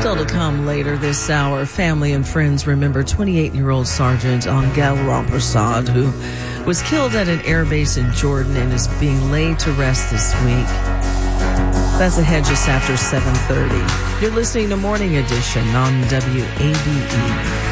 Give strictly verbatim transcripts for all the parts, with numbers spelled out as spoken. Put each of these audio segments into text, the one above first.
Still to come later this hour, family and friends remember twenty-eight-year-old Sergeant Angel Rampersad, who was killed at an air base in Jordan and is being laid to rest this week. That's ahead just after seven thirty. You're listening to Morning Edition on W A B E.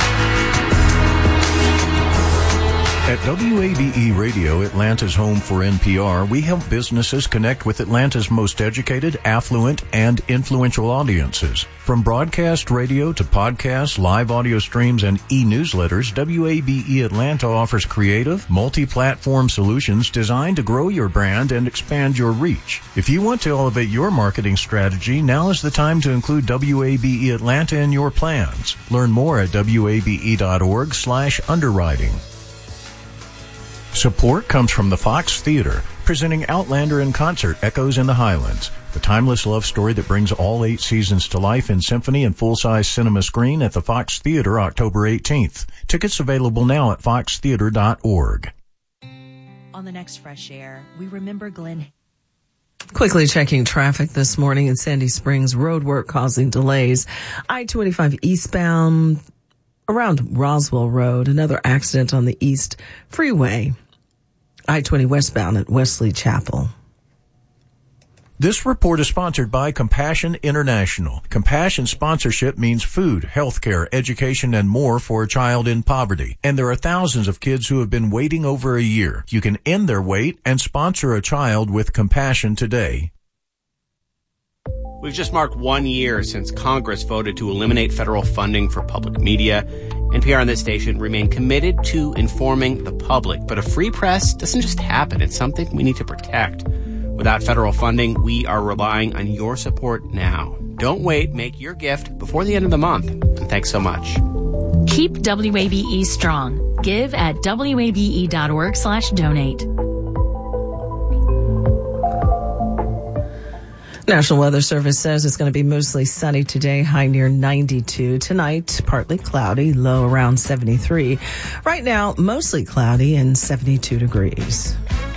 At W A B E Radio, Atlanta's home for N P R, we help businesses connect with Atlanta's most educated, affluent, and influential audiences. From broadcast radio to podcasts, live audio streams, and e-newsletters, W A B E Atlanta offers creative, multi-platform solutions designed to grow your brand and expand your reach. If you want to elevate your marketing strategy, now is the time to include W A B E Atlanta in your plans. Learn more at W A B E dot org slash underwriting. Support comes from the Fox Theater, presenting Outlander in Concert, Echoes in the Highlands, the timeless love story that brings all eight seasons to life in symphony and full-size cinema screen at the Fox Theater October eighteenth. Tickets available now at fox theater dot org. On the next Fresh Air, we remember Glenn. Quickly checking traffic this morning in Sandy Springs, road work causing delays. I twenty-five eastbound around Roswell Road, another accident on the East Freeway. I twenty westbound at Wesley Chapel. This report is sponsored by Compassion International. Compassion sponsorship means food, healthcare, education, and more for a child in poverty. And there are thousands of kids who have been waiting over a year. You can end their wait and sponsor a child with Compassion today. We've just marked one year since Congress voted to eliminate federal funding for public media. N P R and this station remain committed to informing the public. But a free press doesn't just happen. It's something we need to protect. Without federal funding, we are relying on your support now. Don't wait. Make your gift before the end of the month. And thanks so much. Keep W A B E strong. Give at W A B E dot org slash donate. National Weather Service says it's going to be mostly sunny today, high near ninety-two. Tonight, partly cloudy, low around seventy-three. Right now, mostly cloudy and seventy-two degrees.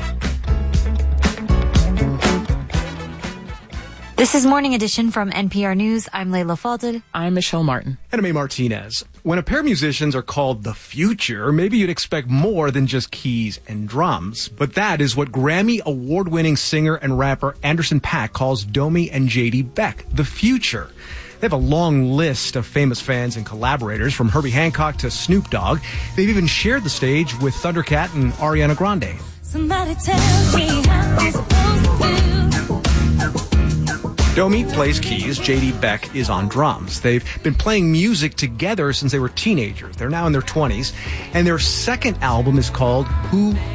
This is Morning Edition from N P R News. I'm Layla Falded. I'm Michelle Martin. And I'm A. Martinez. When a pair of musicians are called the future, maybe you'd expect more than just keys and drums. But that is what Grammy award-winning singer and rapper Anderson .Paak calls Domi and J D Beck, the future. They have a long list of famous fans and collaborators, from Herbie Hancock to Snoop Dogg. They've even shared the stage with Thundercat and Ariana Grande. Somebody tell me how I'm supposed to do. Domi plays keys, J D Beck is on drums. They've been playing music together since they were teenagers. They're now in their twenties, and their second album is called Who